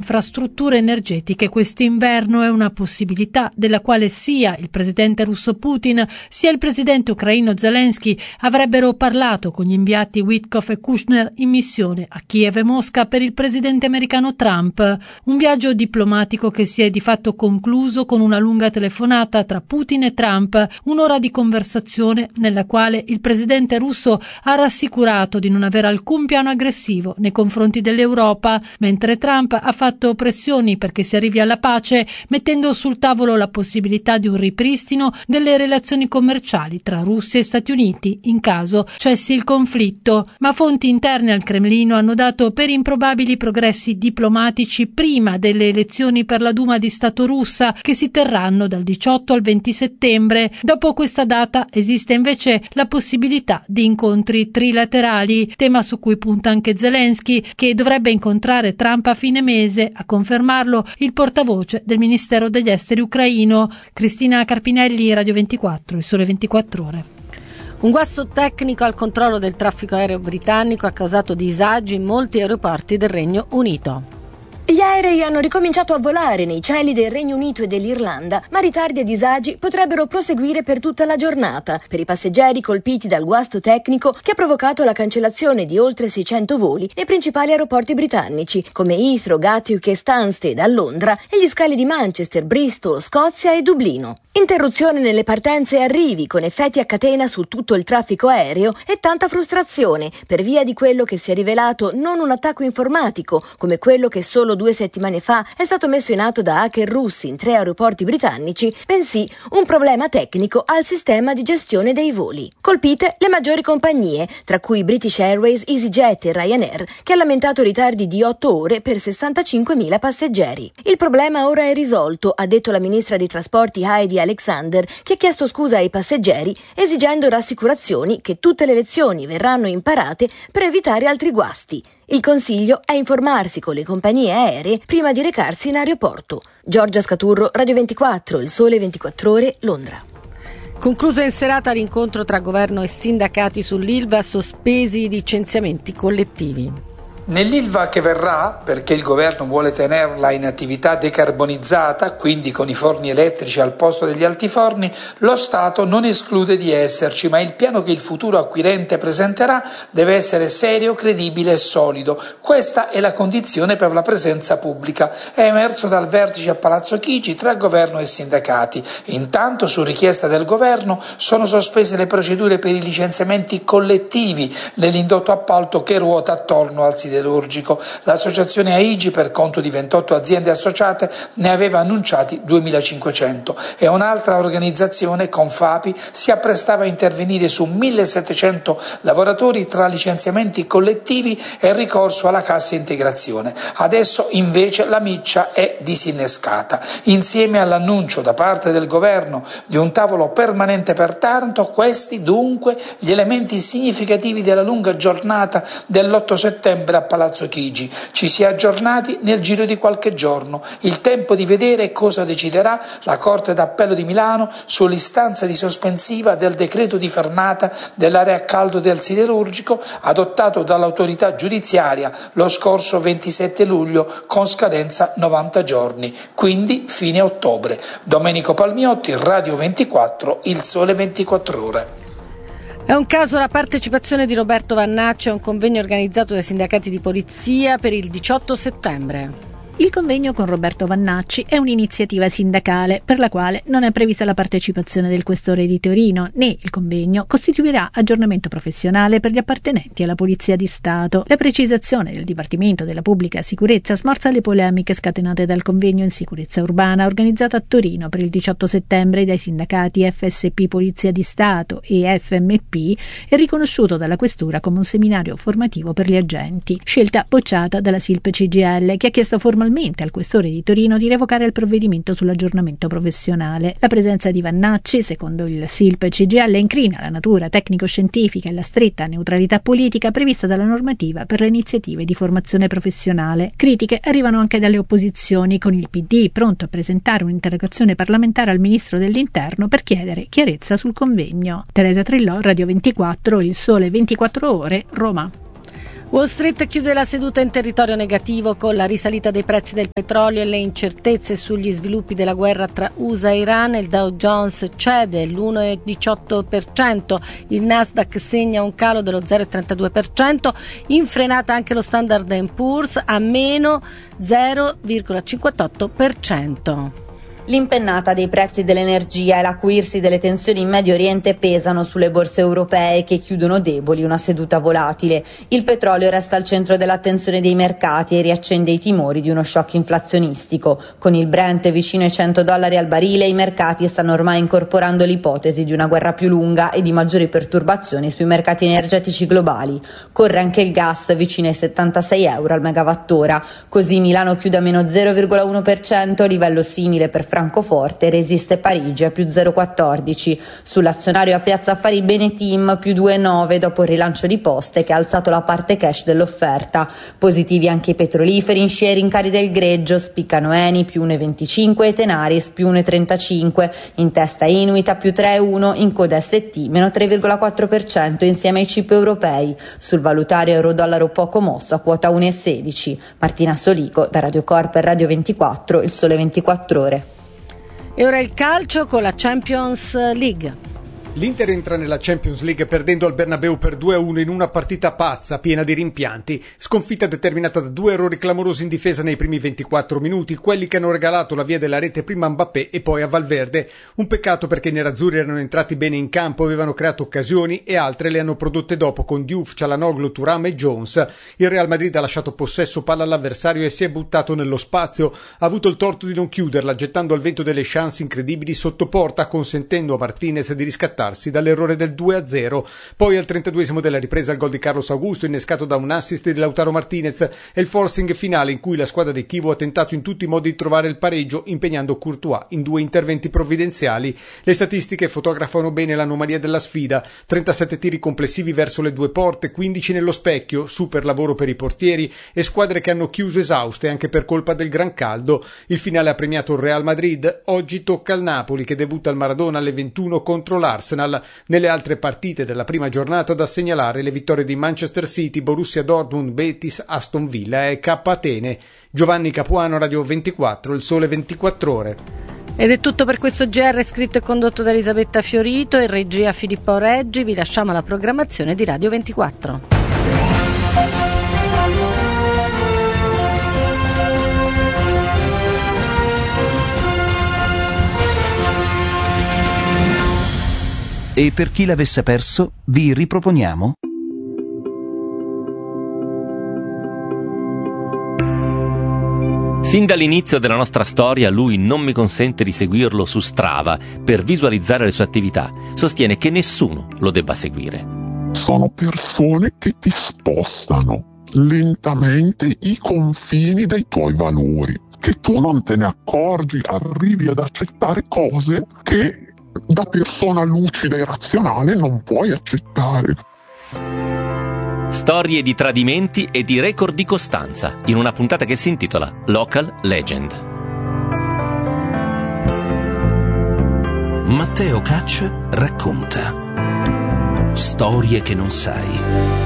infrastrutture energetiche quest'inverno è una possibilità della quale sia il presidente russo Putin sia il presidente ucraino Zelensky avrebbero parlato con gli inviati Witkoff e Kushner in missione a Kiev e Mosca per il presidente americano Trump. Un viaggio diplomatico che si è di fatto concluso con una lunga telefonata tra Putin e Trump, un'ora di conversazione nella quale il presidente russo ha rassicurato di non avere alcun piano aggressivo nei confronti dell'Europa, mentre Trump ha fatto pressioni perché si arrivi alla pace, mettendo sul tavolo la possibilità di un ripristino delle relazioni commerciali tra Russia e Stati Uniti in caso cessi il conflitto. Ma fonti interne al Cremlino hanno dato per improbabili progressi diplomatici prima delle elezioni per la Duma di Stato russa che si terranno dal 18 al 20 settembre. Dopo questa data esiste invece la possibilità di incontri trilaterali, tema su cui punta anche Zelensky, che dovrebbe incontrare Trump a fine mese. A confermarlo il portavoce del Ministero degli Esteri ucraino. Cristina Carpinelli, Radio 24, Il Sole 24 Ore. Un guasto tecnico al controllo del traffico aereo britannico ha causato disagi in molti aeroporti del Regno Unito. Gli aerei hanno ricominciato a volare nei cieli del Regno Unito e dell'Irlanda, ma ritardi e disagi potrebbero proseguire per tutta la giornata per i passeggeri colpiti dal guasto tecnico che ha provocato la cancellazione di oltre 600 voli nei principali aeroporti britannici come Heathrow, Gatwick e Stansted a Londra e gli scali di Manchester, Bristol, Scozia e Dublino. Interruzione nelle partenze e arrivi con effetti a catena su tutto il traffico aereo e tanta frustrazione per via di quello che si è rivelato non un attacco informatico come quello che solo 2 settimane fa è stato messo in atto da hacker russi in 3 aeroporti britannici, bensì un problema tecnico al sistema di gestione dei voli. Colpite le maggiori compagnie, tra cui British Airways, EasyJet e Ryanair, che ha lamentato ritardi di 8 ore per 65.000 passeggeri. Il problema ora è risolto, ha detto la ministra dei trasporti Heidi Alexander, che ha chiesto scusa ai passeggeri, esigendo rassicurazioni che tutte le lezioni verranno imparate per evitare altri guasti. Il consiglio è informarsi con le compagnie aeree prima di recarsi in aeroporto. Giorgia Scaturro, Radio 24, Il Sole 24 Ore, Londra. Concluso in serata l'incontro tra governo e sindacati sull'Ilva, sospesi i licenziamenti collettivi. Nell'Ilva che verrà, perché il governo vuole tenerla in attività decarbonizzata, quindi con i forni elettrici al posto degli altiforni, lo Stato non esclude di esserci, ma il piano che il futuro acquirente presenterà deve essere serio, credibile e solido. Questa è la condizione per la presenza pubblica. È emerso dal vertice a Palazzo Chigi tra governo e sindacati. Intanto, su richiesta del governo, sono sospese le procedure per i licenziamenti collettivi nell'indotto appalto che ruota attorno al siderurgico. L'associazione AIGI, per conto di 28 aziende associate, ne aveva annunciati 2.500 e un'altra organizzazione, Confapi, si apprestava a intervenire su 1.700 lavoratori tra licenziamenti collettivi e ricorso alla cassa integrazione. Adesso invece la miccia è disinnescata. Insieme all'annuncio da parte del governo di un tavolo permanente per Taranto, questi dunque gli elementi significativi della lunga giornata dell'8 settembre a Palazzo Chigi. Ci si è aggiornati nel giro di qualche giorno. Il tempo di vedere cosa deciderà la Corte d'Appello di Milano sull'istanza di sospensiva del decreto di fermata dell'area a caldo del siderurgico adottato dall'autorità giudiziaria lo scorso 27 luglio con scadenza 90 giorni, quindi fine ottobre. Domenico Palmiotti, Radio 24, Il Sole 24 Ore. È un caso la partecipazione di Roberto Vannacci a un convegno organizzato dai sindacati di polizia per il 18 settembre. Il convegno con Roberto Vannacci è un'iniziativa sindacale per la quale non è prevista la partecipazione del questore di Torino, né il convegno costituirà aggiornamento professionale per gli appartenenti alla Polizia di Stato. La precisazione del Dipartimento della Pubblica Sicurezza smorza le polemiche scatenate dal convegno in sicurezza urbana organizzato a Torino per il 18 settembre dai sindacati FSP Polizia di Stato e FMP e riconosciuto dalla Questura come un seminario formativo per gli agenti, scelta bocciata dalla SILP CGIL, che ha chiesto formalmente al questore di Torino di revocare il provvedimento sull'aggiornamento professionale. La presenza di Vannacci, secondo il SILP CGIL, incrina la natura tecnico-scientifica e la stretta neutralità politica prevista dalla normativa per le iniziative di formazione professionale. Critiche arrivano anche dalle opposizioni, con il PD pronto a presentare un'interrogazione parlamentare al Ministro dell'Interno per chiedere chiarezza sul convegno. Teresa Trillò, Radio 24, Il Sole 24 Ore, Roma. Wall Street chiude la seduta in territorio negativo con la risalita dei prezzi del petrolio e le incertezze sugli sviluppi della guerra tra USA e Iran. Il Dow Jones cede l'1,18%, il Nasdaq segna un calo dello 0,32%, infrenata anche lo Standard & Poor's a meno 0,58%. L'impennata dei prezzi dell'energia e l'acuirsi delle tensioni in Medio Oriente pesano sulle borse europee che chiudono deboli una seduta volatile. Il petrolio resta al centro dell'attenzione dei mercati e riaccende i timori di uno shock inflazionistico. Con il Brent vicino ai $100 al barile, i mercati stanno ormai incorporando l'ipotesi di una guerra più lunga e di maggiori perturbazioni sui mercati energetici globali. Corre anche il gas vicino ai €76 al megawattora. Così Milano chiude a meno 0,1%, livello simile per Francoforte, resiste Parigi a più 0,14. Sull'azionario a Piazza Affari Beneteam più 2,9 dopo il rilancio di Poste che ha alzato la parte cash dell'offerta. Positivi anche i petroliferi in scia rincari del greggio, spiccano Eni più 1,25 e Tenaris più 1,35. In testa Inuit a più 3,1, in coda ST meno 3,4% insieme ai chip europei. Sul valutario euro-dollaro poco mosso a quota 1,16. Martina Solico da Radio Corp e Radio 24, Il Sole 24 Ore. E ora il calcio con la Champions League. L'Inter entra nella Champions League perdendo al Bernabeu per 2-1 in una partita pazza, piena di rimpianti. Sconfitta determinata da 2 errori clamorosi in difesa nei primi 24 minuti, quelli che hanno regalato la via della rete prima a Mbappé e poi a Valverde. Un peccato perché i nerazzurri erano entrati bene in campo, avevano creato occasioni e altre le hanno prodotte dopo con Diouf, Çalhanoğlu, Thuram e Jones. Il Real Madrid ha lasciato possesso palla all'avversario e si è buttato nello spazio. Ha avuto il torto di non chiuderla, gettando al vento delle chance incredibili sotto porta, consentendo a Martinez di riscattare dall'errore del 2-0. Poi al 32esimo della ripresa il gol di Carlos Augusto, innescato da un assist di Lautaro Martinez, e il forcing finale in cui la squadra di Chievo ha tentato in tutti i modi di trovare il pareggio, impegnando Courtois in 2 interventi provvidenziali. Le statistiche fotografano bene l'anomalia della sfida: 37 tiri complessivi verso le 2 porte, 15 nello specchio, super lavoro per i portieri e squadre che hanno chiuso esauste anche per colpa del gran caldo. Il finale ha premiato il Real Madrid. Oggi tocca al Napoli, che debutta al Maradona alle 21 contro l'Arsenal. Nelle altre partite della prima giornata da segnalare le vittorie di Manchester City, Borussia Dortmund, Betis, Aston Villa e K Atene. Giovanni Capuano, Radio 24, Il Sole 24 Ore. Ed è tutto per questo GR, scritto e condotto da Elisabetta Fiorito e regia Filippo Reggi. Vi lasciamo alla programmazione di Radio 24. E per chi l'avesse perso, vi riproponiamo Sin dall'inizio della nostra storia lui non mi consente di seguirlo su Strava per visualizzare le sue attività. Sostiene che nessuno lo debba seguire. Sono persone che ti spostano lentamente i confini dei tuoi valori, che tu non te ne accorgi, arrivi ad accettare cose che da persona lucida e razionale non puoi accettare. Storie di tradimenti e di record di costanza, in una puntata che si intitola Local Legend. Matteo Caccia racconta storie che non sai.